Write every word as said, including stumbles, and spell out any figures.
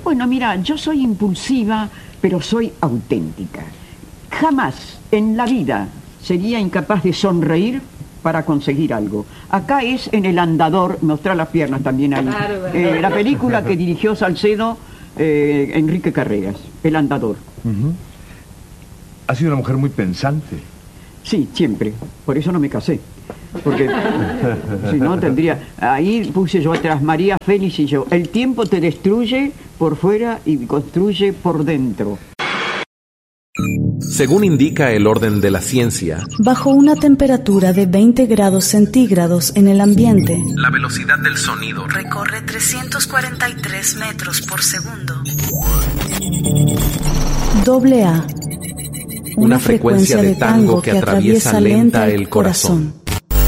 Bueno, mira, yo soy impulsiva, pero soy auténtica. Jamás en la vida sería incapaz de sonreír para conseguir algo. Acá es en El Andador, mostrar las piernas también ahí. Claro, eh, la película que dirigió Salcedo, eh, Enrique Carreras, El Andador. Uh-huh. Ha sido una mujer muy pensante. Sí, siempre. Por eso no me casé. Porque si no tendría... Ahí puse yo atrás, María Félix y yo. El tiempo te destruye por fuera y construye por dentro. Según indica el orden de la ciencia, bajo una temperatura de veinte grados centígrados en el ambiente, la velocidad del sonido recorre trescientos cuarenta y tres metros por segundo. Doble A. Una, una frecuencia, frecuencia de tango que atraviesa lenta el corazón.